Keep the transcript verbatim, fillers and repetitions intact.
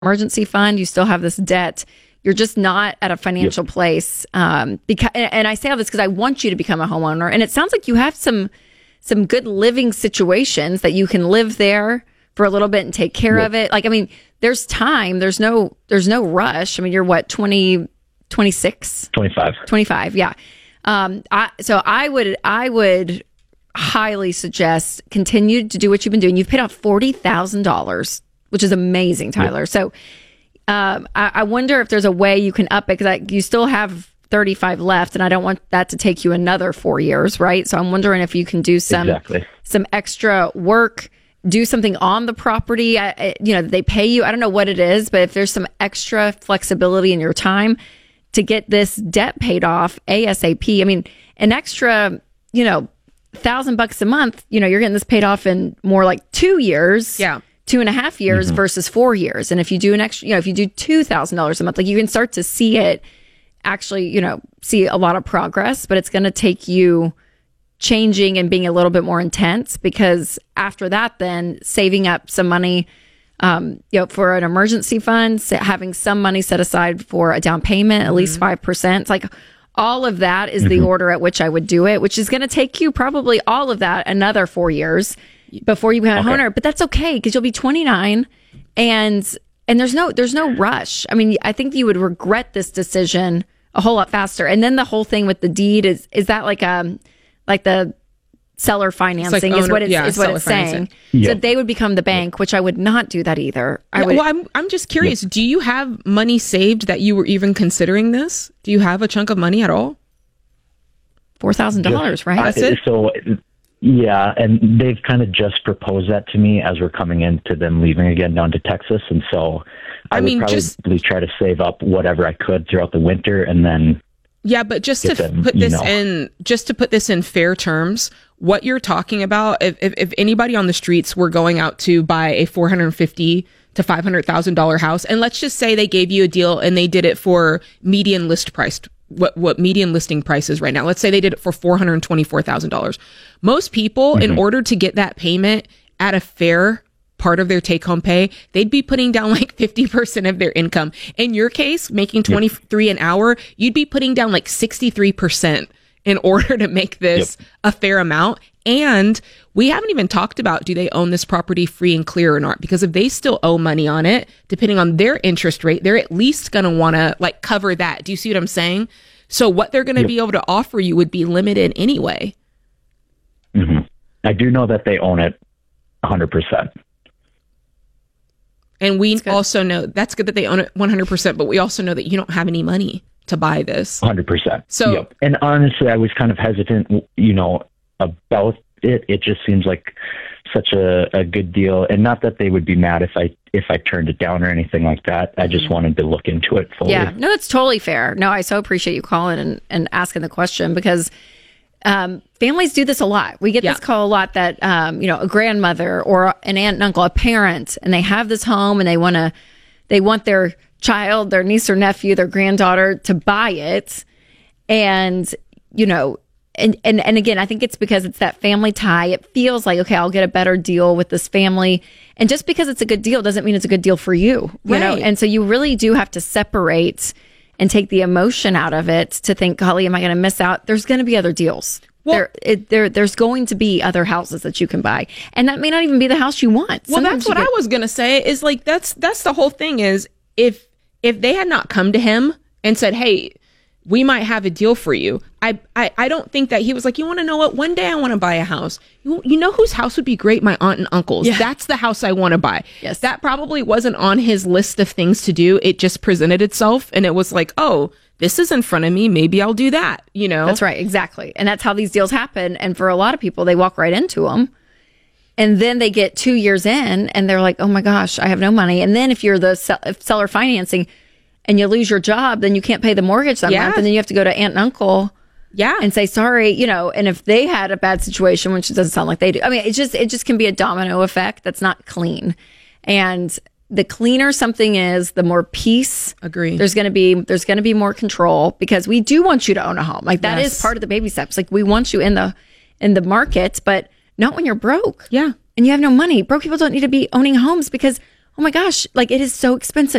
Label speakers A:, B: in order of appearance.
A: emergency fund, you still have this debt. You're just not at a financial yep. place. Um, because, and I say all this because I want you to become a homeowner. And it sounds like you have some some good living situations that you can live there for a little bit and take care yep. of it. Like, I mean, there's time. There's no there's no rush. I mean, you're what, twenty, twenty-six?
B: twenty-five.
A: twenty-five, yeah. Um, I, so I would I would highly suggest continue to do what you've been doing. You've paid off forty thousand dollars, which is amazing, Tyler. Yep. So Um, I, I wonder if there's a way you can up it, because you still have thirty-five left, and I don't want that to take you another four years, right? So I'm wondering if you can do some
B: exactly.
A: some extra work, do something on the property. I, I, you know, they pay you. I don't know what it is, but if there's some extra flexibility in your time to get this debt paid off ASAP. I mean, an extra, you know, thousand bucks a month. You know, you're getting this paid off in more like two years.
C: Yeah.
A: Two and a half years
B: mm-hmm.
A: versus four years. And if you do an extra, you know, if you do two thousand dollars a month, like you can start to see it actually, you know, see a lot of progress, but it's going to take you changing and being a little bit more intense, because after that, then saving up some money, um, you know, for an emergency fund, having some money set aside for a down payment, at mm-hmm. least five percent. It's like all of that is mm-hmm. the order at which I would do it, which is going to take you probably all of that another four years before you become a homeowner. But that's okay, because you'll be twenty-nine, and and there's no there's no rush. I mean, I think you would regret this decision a whole lot faster. And then the whole thing with the deed is is that like um like the seller financing
C: like
A: is
C: owner,
A: what it's
C: yeah,
A: is what it's saying.
B: Yep.
A: So they would become the bank, which I would not do that either. I
C: yeah,
A: would.
C: Well, I'm I'm just curious. Yep. Do you have money saved that you were even considering this? Do you have a chunk of money at all?
A: Four thousand dollars, right?
B: Uh,
A: That's it.
B: So. Yeah, and they've kind of just proposed that to me as we're coming into them leaving again down to Texas. And so I, I mean, would probably just, try to save up whatever I could throughout the winter, and then...
C: Yeah, but just to
B: them,
C: put this
B: know.
C: in, just to put this in fair terms, what you're talking about, if, if, if anybody on the streets were going out to buy a four hundred fifty thousand to five hundred thousand dollars house, and let's just say they gave you a deal and they did it for median list price, what what median listing price is right now. Let's say they did it for four hundred twenty-four thousand dollars. Most people, mm-hmm. in order to get that payment at a fair part of their take-home pay, they'd be putting down like fifty percent of their income. In your case, making twenty-three yep. an hour, you'd be putting down like sixty-three percent in order to make this yep. a fair amount. And we haven't even talked about, do they own this property free and clear or not? Because if they still owe money on it, depending on their interest rate, they're at least going to want to like cover that. Do you see what I'm saying? So what they're going to yep. be able to offer you would be limited anyway.
B: Mm-hmm. I do know that they own it one hundred percent.
C: And we also know, that's good that they own it one hundred percent, but we also know that you don't have any money to buy this.
B: one hundred percent.
C: So,
B: yep. And honestly, I was kind of hesitant, you know, about it. It just seems like such a, a good deal. And not that they would be mad if I if I turned it down or anything like that. I just wanted to look into it fully.
A: Yeah, no, that's totally fair. No, I so appreciate you calling and, and asking the question, because um, families do this a lot. We get
C: yeah.
A: this call a lot that, um, you know, a grandmother or an aunt and uncle, a parent, and they have this home and they want to, they want their child, their niece or nephew, their granddaughter to buy it. And, you know, And, and and again, I think it's because it's that family tie. It feels like, okay, I'll get a better deal with this family. And just because it's a good deal doesn't mean it's a good deal for you, you
C: right.
A: know? And so you really do have to separate and take the emotion out of it to think, golly, am I going to miss out? There's going to be other deals. Well, there, it, there, there's going to be other houses that you can buy. And that may not even be the house you want.
C: Well,
A: Sometimes
C: that's what
A: get-
C: I was going to say is like, that's, that's the whole thing is if, if they had not come to him and said, hey, we might have a deal for you. I, I, I don't think that he was like, you want to know what? One day I want to buy a house. You, you know whose house would be great? My aunt and uncle's.
A: Yeah.
C: That's the house I want to buy.
A: Yes.
C: That probably wasn't on his list of things to do. It just presented itself. And it was like, oh, this is in front of me. Maybe I'll do that. You know?
A: That's right. Exactly. And that's how these deals happen. And for a lot of people, they walk right into them. And then they get two years in and they're like, oh my gosh, I have no money. And then if you're the sell- seller financing, and you lose your job, then you can't pay the mortgage that
C: yeah.
A: month. And then you have to go to aunt and uncle
C: yeah.
A: and say, sorry, you know, and if they had a bad situation, which it doesn't sound like they do. I mean, it just, it just can be a domino effect that's not clean. And the cleaner something is, the more peace.
C: Agree.
A: There's going to be, there's going to be more control, because we do want you to own a home. Like that
C: yes.
A: is part of the baby steps. Like we want you in the, in the market, but not when you're broke.
C: Yeah.
A: And you have no money. Broke people don't need to be owning homes, because oh my gosh, like it is so expensive.